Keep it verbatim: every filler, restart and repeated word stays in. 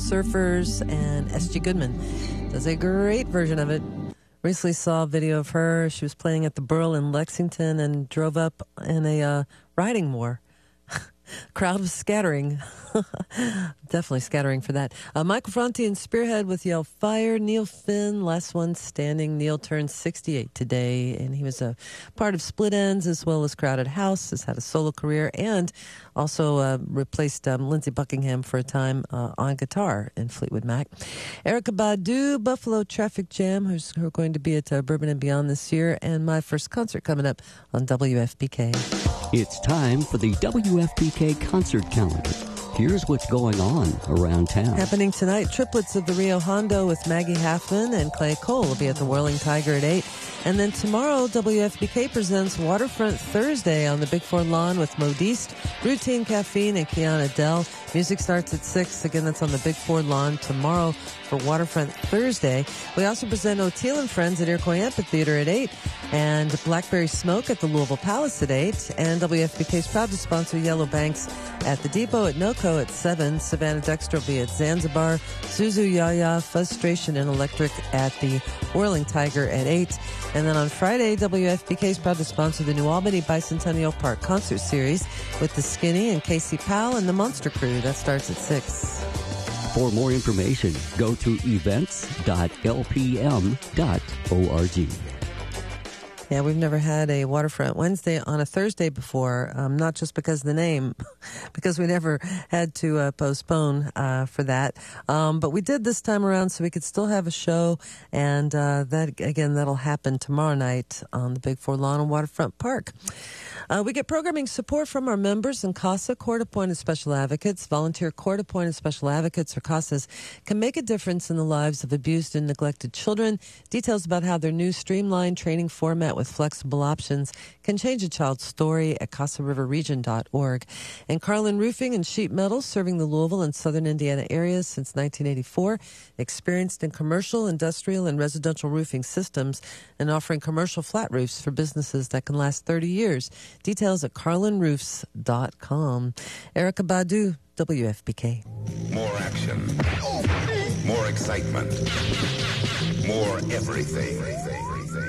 Surfers, and S G Goodman does a great version of it. Recently saw a video of her. She was playing at the Burl in Lexington and drove up in a uh, riding mower. Crowd was scattering. Definitely scattering for that. Uh, Michael Franti and Spearhead with Yell Fire. Neil Finn, last one standing. Neil turned sixty-eight today, and he was a part of Split Enz as well as Crowded House, has had a solo career, and also uh, replaced um, Lindsey Buckingham for a time uh, on guitar in Fleetwood Mac. Erykah Badu, Buffalo Traffic Jam, who's who are going to be at uh, Bourbon and Beyond this year, and my first concert coming up on W F P K. It's time for the W F P K concert calendar. Here's what's going on around town. Happening tonight, triplets of the Rio Hondo with Maggie Halfman and Clay Cole will be at the Whirling Tiger at eight. And then tomorrow, W F P K presents Waterfront Thursday on the Big Four lawn with Modiste, Routine Caffeine, and Kiana Dell. Music starts at six. Again, that's on the Big Four lawn tomorrow for Waterfront Thursday. We also present O'Teal and Friends at Iroquois Amphitheater at eight, and Blackberry Smoke at the Louisville Palace at eight, and W F P K is proud to sponsor Yellow Banks at the Depot at NOCO at seven. Savannah Dexter will be at Zanzibar, Zuzu Yaya, Frustration, and Electric at the Whirling Tiger at eight. And then on Friday, W F P K is proud to sponsor the New Albany Bicentennial Park Concert Series with the Skinny and Casey Powell and the Monster Crew. That starts at six. For more information, go to events dot l p m dot org. Yeah, we've never had a Waterfront Wednesday on a Thursday before, um, not just because of the name, because we never had to uh, postpone uh, for that. Um, but we did this time around so we could still have a show, and uh, that again, that'll happen tomorrow night on the Big Four lawn in Waterfront Park. Uh, we get programming support from our members in CASA, court-appointed special advocates. Volunteer court-appointed special advocates, or CASAs, can make a difference in the lives of abused and neglected children. Details about how their new streamlined training format with flexible options can change a child's story at casa river region dot org. And Carlin Roofing and Sheet Metal, serving the Louisville and southern Indiana areas since nineteen eighty-four, experienced in commercial, industrial, and residential roofing systems, and offering commercial flat roofs for businesses that can last thirty years. Details at carlin roofs dot com. Erykah Badu, W F P K. More action. More excitement. More everything.